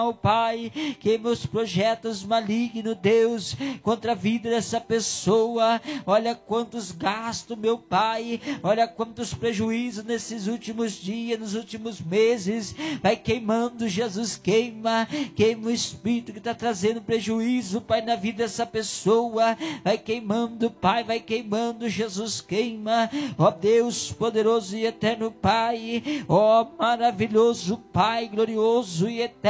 Pai, queima os projetos malignos, Deus, contra a vida dessa pessoa. Olha quantos gastos, meu Pai, olha quantos prejuízos nesses últimos dias, nos últimos meses. Vai queimando, Jesus, queima o espírito que está trazendo prejuízo, Pai, na vida dessa pessoa. Vai queimando, Pai, vai queimando, Jesus, queima. Ó Deus poderoso e eterno Pai, ó maravilhoso Pai, glorioso e eterno